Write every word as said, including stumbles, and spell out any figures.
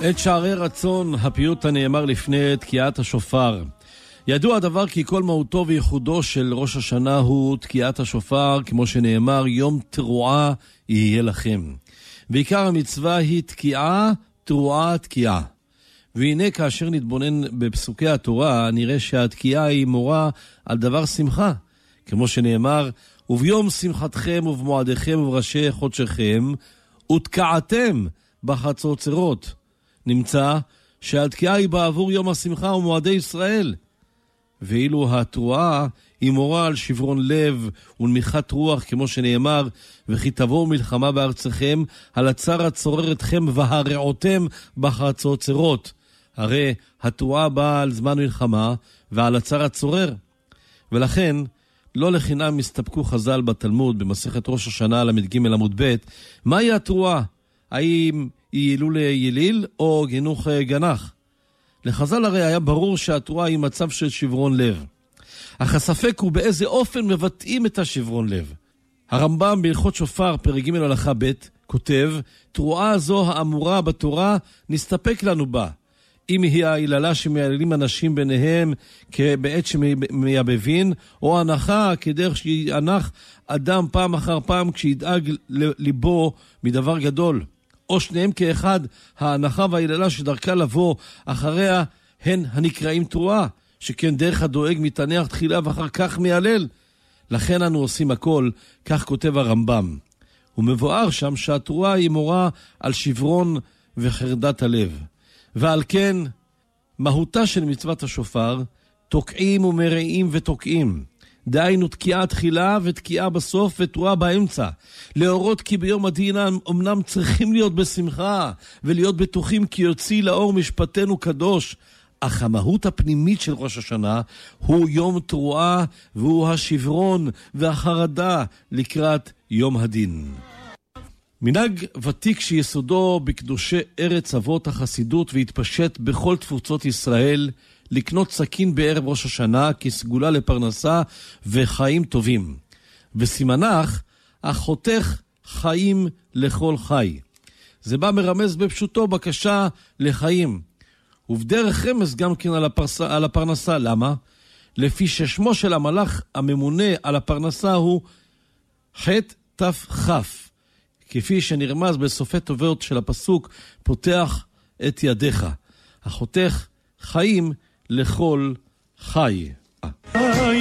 את שערי רצון, הפיוט הנאמר לפני תקיעת השופר. ידוע הדבר כי כל מהותו וייחודו של ראש השנה הוא תקיעת השופר, כמו שנאמר, יום תרועה יהיה לכם. ועיקר המצווה היא תקיעה, תרועה, תקיעה. והנה כאשר נתבונן בפסוקי התורה, נראה שהתקיעה היא מורה על דבר שמחה. כמו שנאמר, וביום שמחתכם ובמועדיכם ובראשי חודשכם, ותקעתם בחצוצרות. נמצא שהתקיעה היא בעבור יום השמחה ומועדי ישראל. ואילו התרועה היא מורה על שברון לב ונמיכת רוח, כמו שנאמר, וכי תבואו מלחמה בארצכם, על הצר הצורר אתכם והרעותם בחצוצרות. הרי התרועה באה על זמן מלחמה ועל הצר הצורר. ולכן לא לחינם הסתפקו חז"ל בתלמוד במסכת ראש השנה למד ג' עמוד ב', מהי התרועה? האם היא הילול יליל או גינוך גנח? לחז"ל הרי היה ברור שהתרועה היא מצב של שברון לב. אך הספק הוא באיזה אופן מבטאים את השברון לב. הרמב"ם בהלכות שופר פרק ג' הלכה ב' כותב, תרועה זו האמורה בתורה נסתפק לנו בה. אם היא ההיללה שמיילים אנשים ביניהם בעת שמייבבין, או הנחה כדרך שינח אדם פעם אחר פעם כשידאג ליבו מדבר גדול. או שניהם כאחד, ההנחה וההיללה שדרכה לבוא אחריה הן הנקראים תרועה, שכן דרך הדואג מתענח תחילה ואחר כך מיילל. לכן אנו עושים הכל, כך כותב הרמב"ם. הוא מבואר שם שהתרועה היא מורה על שברון וחרדת הלב. ועל כן, מהותה של מצוות השופר, תוקעים ומרעים ותוקעים. דהיינו תקיעה תחילה ותקיעה בסוף ותרועה באמצע. להורות כי ביום הדין אמנם צריכים להיות בשמחה, ולהיות בטוחים כי יוציא לאור משפטנו קדוש. אך המהות הפנימית של ראש השנה הוא יום תרועה, והוא השברון והחרדה לקראת יום הדין. מנהג ותיק שיסודו בקדושי ארץ אבות החסידות והתפשט בכל תפוצות ישראל, לקנות סכין בערב ראש השנה כסגולה לפרנסה וחיים טובים. וסימנך, החותך חיים לכל חי. זה בא מרמז בפשוטו בקשה לחיים. ובדרך רמז גם כן על, הפרס... על הפרנסה. למה? לפי ששמו של המלאך הממונה על הפרנסה הוא ח' תף חף. כפי שנרמז בסופי טובות של הפסוק, פותח את ידיך. החותך חיים לכל חי.